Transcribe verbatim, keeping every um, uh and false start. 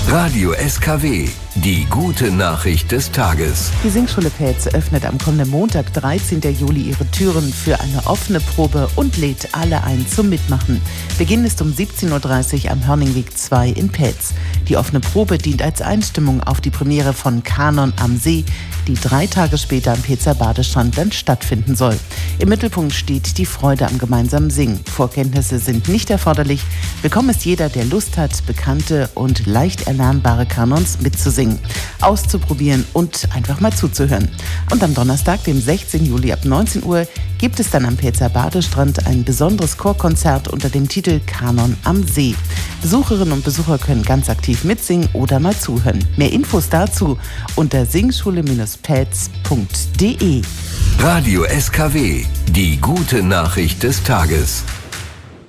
Radio S K W, die gute Nachricht des Tages. Die Singschule Pähtz öffnet am kommenden Montag, dreizehnten Juli, ihre Türen für eine offene Probe und lädt alle ein zum Mitmachen. Beginn ist um siebzehn Uhr dreißig am Hörningweg zwei in Pähtz. Die offene Probe dient als Einstimmung auf die Premiere von Kanon am See, die drei Tage später am Pähtzer Badestrand dann stattfinden soll. Im Mittelpunkt steht die Freude am gemeinsamen Singen. Vorkenntnisse sind nicht erforderlich. Willkommen ist jeder, der Lust hat, bekannte und leicht erlernbare Kanons mitzusingen, auszuprobieren und einfach mal zuzuhören. Und am Donnerstag, dem sechzehnten Juli ab neunzehn Uhr, gibt es dann am Pähtzer Badestrand ein besonderes Chorkonzert unter dem Titel Kanon am See. Besucherinnen und Besucher können ganz aktiv mitsingen oder mal zuhören. Mehr Infos dazu unter singschule Pähtz punkt de. Radio S K W, die gute Nachricht des Tages.